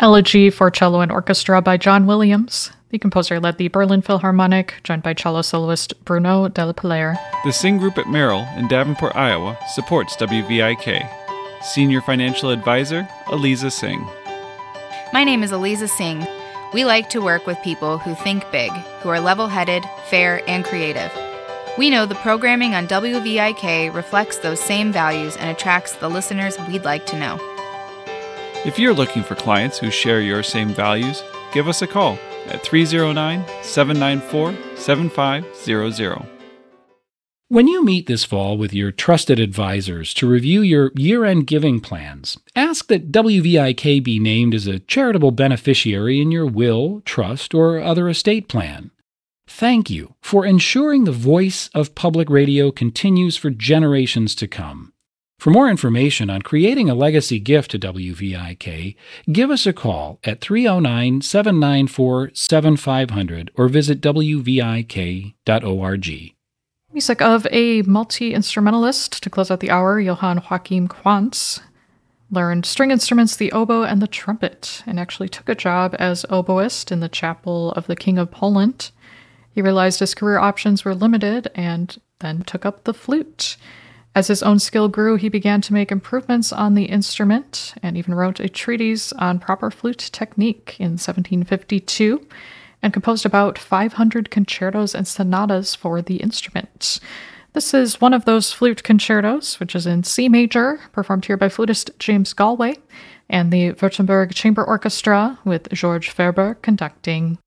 Elegy for Cello and Orchestra by John Williams. The composer led the Berlin Philharmonic, joined by cello soloist Bruno Delapillaire. The Sing Group at Merrill in Davenport, Iowa supports WVIK. Senior Financial Advisor, Aliza Singh. My name is Aliza Singh. We like to work with people who think big, who are level-headed, fair, and creative. We know the programming on WVIK reflects those same values and attracts the listeners we'd like to know. If you're looking for clients who share your same values, give us a call at 309-794-7500. When you meet this fall with your trusted advisors to review your year-end giving plans, ask that WVIK be named as a charitable beneficiary in your will, trust, or other estate plan. Thank you for ensuring the voice of public radio continues for generations to come. For more information on creating a legacy gift to WVIK, give us a call at 309-794-7500 or visit wvik.org. Music of a multi-instrumentalist to close out the hour, Johann Joachim Quantz. Learned string instruments, the oboe and the trumpet, and actually took a job as oboist in the chapel of the King of Poland. He realized his career options were limited and then took up the flute. As his own skill grew, he began to make improvements on the instrument and even wrote a treatise on proper flute technique in 1752 and composed about 500 concertos and sonatas for the instrument. This is one of those flute concertos, which is in C major, performed here by flutist James Galway, and the Württemberg Chamber Orchestra with George Ferber conducting.